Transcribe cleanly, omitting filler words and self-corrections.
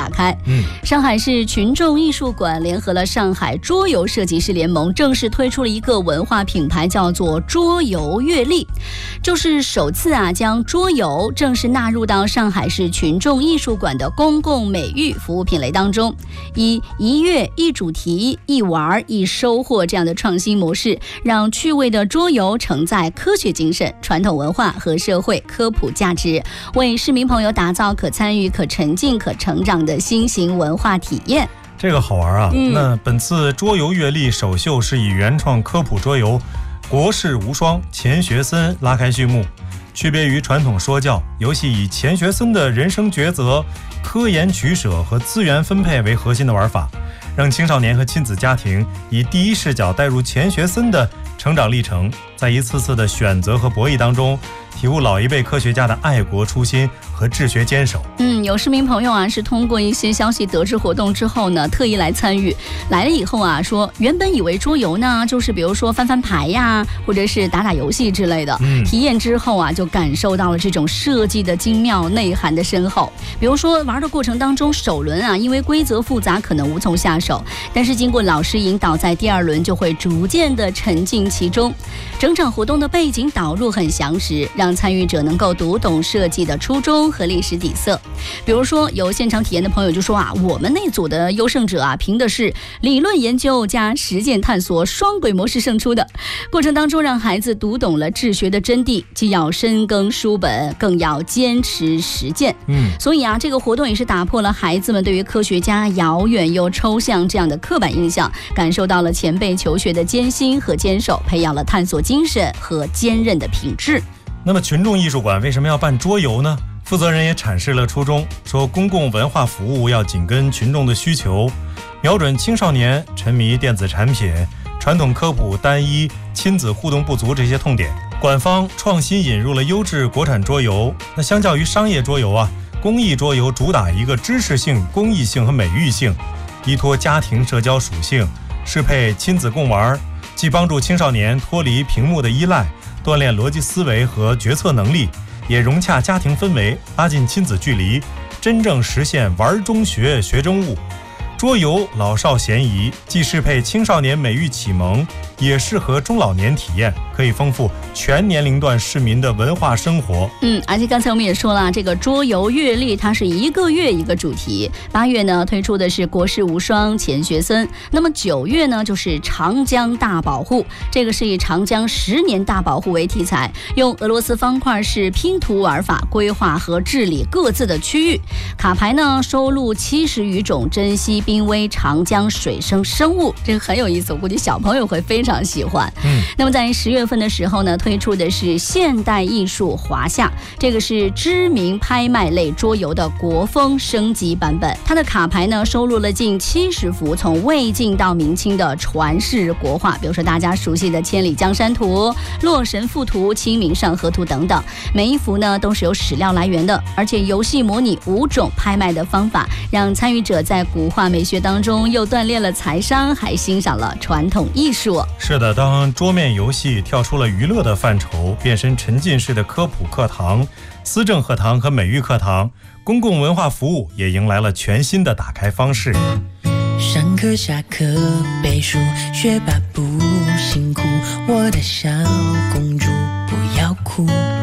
打开。上海市群众艺术馆联合了上海桌游设计师联盟，正式推出了一个文化品牌，叫做桌游阅历，就是首次将桌游正式纳入到上海市群众艺术馆的公共美育服务品类当中，以一乐一主题一玩一收获这样的创新模式，让趣味的桌游承载科学精神、传统文化和社会科普价值，为市民朋友打造可参与、可沉浸、可成长的新型文化体验。 这个好玩啊！那本次桌游阅历首秀是以原创科普桌游国士无双钱学森拉开序幕。区别于传统说教游戏，以钱学森的人生抉择、科研取舍和资源分配为核心的玩法，让青少年和亲子家庭以第一视角带入钱学森的成长历程，在一次次的选择和博弈当中，体悟老一辈科学家的爱国初心和治学坚守。 有市民朋友是通过一些消息得知活动之后呢，特意来参与。来了以后说原本以为桌游呢就是比如说翻翻牌呀，或者是打打游戏之类的，体验之后就感受到了这种设计的精妙、内涵的深厚。比如说玩的过程当中，首轮因为规则复杂可能无从下手，但是经过老师引导，在第二轮就会逐渐的沉浸其中。整场活动的背景导入很详实，让参与者能够读懂设计的初衷和历史底色。比如说有现场体验的朋友就说我们那组的优胜者凭的是理论研究加实践探索双轨模式胜出的。过程当中让孩子读懂了治学的真谛，既要深耕书本，更要坚持实践。所以这个活动也是打破了孩子们对于科学家遥远又抽象这样的刻板印象，感受到了前辈求学的艰辛和坚守，培养了探索精神和坚韧的品质。 那么群众艺术馆为什么要办桌游呢？负责人也阐释了初衷，说公共文化服务要紧跟群众的需求，瞄准青少年沉迷电子产品、传统科普单一、亲子互动不足这些痛点。馆方创新引入了优质国产桌游，那相较于商业桌游公益桌游主打一个知识性、公益性和美育性，依托家庭社交属性，适配亲子共玩，既帮助青少年脱离屏幕的依赖，锻炼逻辑思维和决策能力，也融洽家庭氛围，拉近亲子距离，真正实现玩中学、学中物。桌游老少咸宜，既适配青少年美育启蒙，也适合中老年体验，可以丰富全年龄段市民的文化生活。 而且刚才我们也说了，这个桌游阅历它是一个月一个主题。8月呢推出的是国士无双钱学森，那么9月呢就是长江大保护，这个是以长江10年大保护为题材，用俄罗斯方块式拼图玩法规划和治理各自的区域。卡牌呢收录70余种珍稀濒危长江水生物，这个很有意思，我估计小朋友会非常喜欢。那么在10月份的时候呢，推出的是现代艺术华夏，这个是知名拍卖类桌游的国风升级版本。它的卡牌呢收录了近70幅从魏晋到明清的传世国画，比如说大家熟悉的千里江山图、洛神赋图、清明上河图等等，每一幅呢都是有史料来源的，而且游戏模拟5种拍卖的方法，让参与者在古画美学当中又锻炼了财商，还欣赏了传统艺术。 是的，当桌面游戏跳出了娱乐的范畴，变身沉浸式的科普课堂、思政课堂和美育课堂，公共文化服务也迎来了全新的打开方式。 上课下课背书，学霸不辛苦，我的小公主不要哭。